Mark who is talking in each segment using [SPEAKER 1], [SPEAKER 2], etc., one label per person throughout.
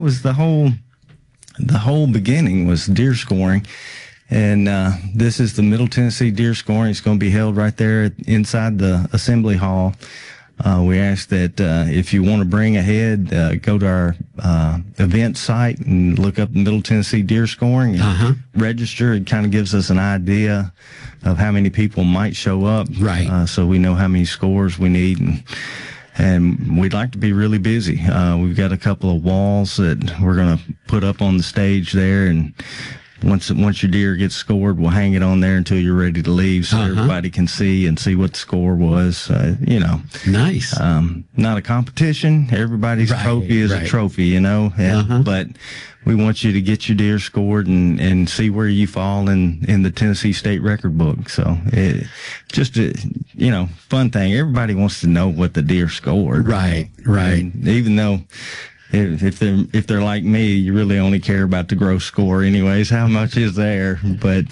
[SPEAKER 1] was the whole beginning was deer scoring. And this is the Middle Tennessee Deer Scoring. It's going to be held right there inside the Assembly Hall. We ask that if you want to bring a head, go to our event site and look up Middle Tennessee Deer Scoring and register. It kind of gives us an idea of how many people might show up.
[SPEAKER 2] Right.
[SPEAKER 1] So we know how many scores we need. And we'd like to be really busy. We've got a couple of walls that we're going to put up on the stage there, and once your deer gets scored, we'll hang it on there until you're ready to leave, so everybody can see what the score was.
[SPEAKER 2] Nice.
[SPEAKER 1] Not a competition. Everybody's trophy is a trophy, but we want you to get your deer scored and see where you fall in the Tennessee State Record Book. So just a fun thing. Everybody wants to know what the deer scored.
[SPEAKER 2] Right.
[SPEAKER 1] And even though if they're like me, you really only care about the gross score anyways. How much is there? But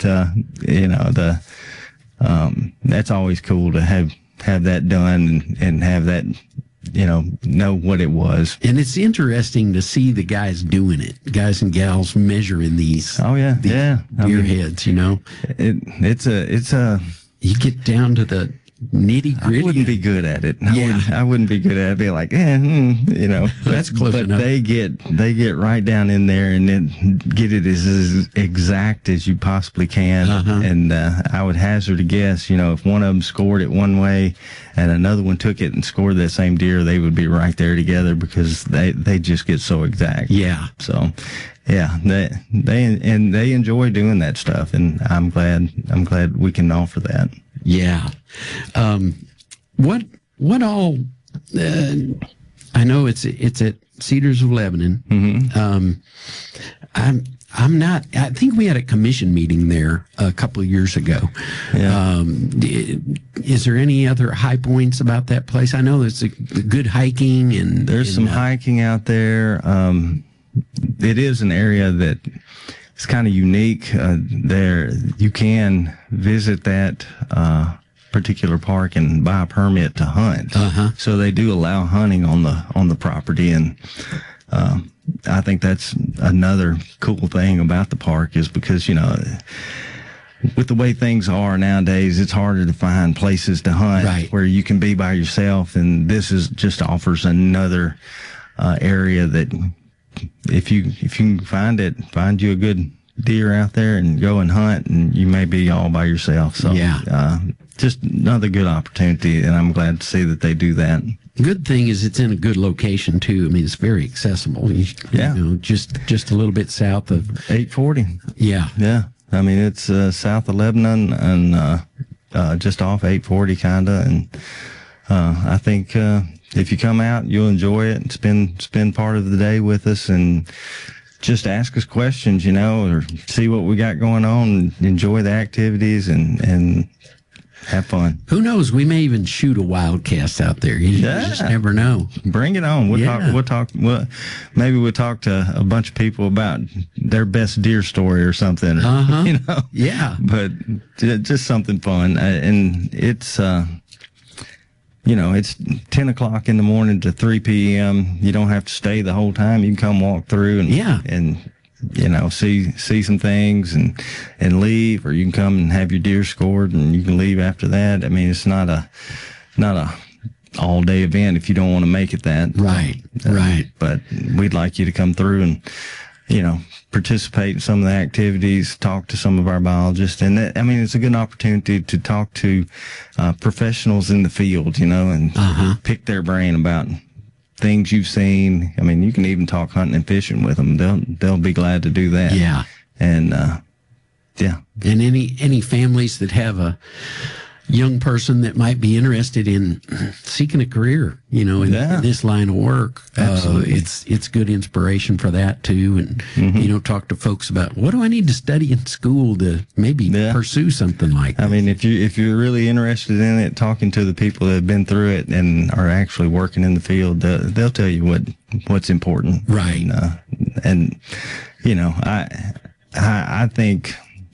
[SPEAKER 1] that's always cool to have that done and have that know what it was.
[SPEAKER 2] And it's interesting to see the guys doing it, guys and gals measuring these.
[SPEAKER 1] Oh yeah,
[SPEAKER 2] deer heads.
[SPEAKER 1] It's a.
[SPEAKER 2] You get down to the nitty gritty.
[SPEAKER 1] I wouldn't be good at it. I wouldn't be good at it. I'd be like,
[SPEAKER 2] That's close enough.
[SPEAKER 1] But they get right down in there and then get it as exact as you possibly can. And I would hazard a guess, if one of them scored it one way and another one took it and scored that same deer, they would be right there together because they just get so exact.
[SPEAKER 2] Yeah.
[SPEAKER 1] So, yeah, they enjoy doing that stuff, and I'm glad we can offer that.
[SPEAKER 2] Yeah. What all, I know it's at Cedars of Lebanon. I think we had a commission meeting there a couple of years ago.
[SPEAKER 1] Yeah.
[SPEAKER 2] Is there any other high points about that place? I know there's good hiking and
[SPEAKER 1] there's some hiking out there. It is an area that it's kind of unique. There, you can visit that particular park and buy a permit to hunt. So they do allow hunting on the property, and I think that's another cool thing about the park is because with the way things are nowadays, it's harder to find places to hunt where you can be by yourself, and this just offers another area that if you can find you a good deer out there and go and hunt, and you may be all by yourself. So just another good opportunity, and I'm glad to see that they do that.
[SPEAKER 2] Good thing is it's in a good location too. I mean, it's very accessible. Just a little bit south of
[SPEAKER 1] 840. Yeah. I mean, it's south of Lebanon and just off 840 kinda, and I think if you come out, you'll enjoy it and spend part of the day with us and just ask us questions, or see what we got going on, and enjoy the activities and have fun.
[SPEAKER 2] Who knows? We may even shoot a wildcast out there. You just never know.
[SPEAKER 1] Bring it on. We'll talk. Maybe we'll talk to a bunch of people about their best deer story or something.
[SPEAKER 2] Yeah.
[SPEAKER 1] But just something fun, and it's. It's 10 o'clock in the morning to 3 p.m. You don't have to stay the whole time. You can come walk through and see some things and leave, or you can come and have your deer scored and you can leave after that. I mean, it's not a all day event if you don't want to make it that.
[SPEAKER 2] Right.
[SPEAKER 1] But we'd like you to come through and, participate in some of the activities, talk to some of our biologists. And it's a good opportunity to talk to professionals in the field, and pick their brain about things you've seen. I mean, you can even talk hunting and fishing with them. They'll be glad to do that.
[SPEAKER 2] Yeah.
[SPEAKER 1] And,
[SPEAKER 2] And any families that have a young person that might be interested in seeking a career, in this line of work.
[SPEAKER 1] Absolutely.
[SPEAKER 2] It's good inspiration for that too. And, talk to folks about what do I need to study in school to maybe pursue something like that.
[SPEAKER 1] I mean, if you're really interested in it, talking to the people that have been through it and are actually working in the field, they'll tell you what's important.
[SPEAKER 2] Right.
[SPEAKER 1] And I think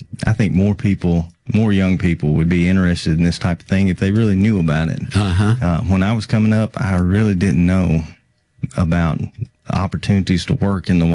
[SPEAKER 1] more young people would be interested in this type of thing if they really knew about it. When I was coming up, I really didn't know about opportunities to work in the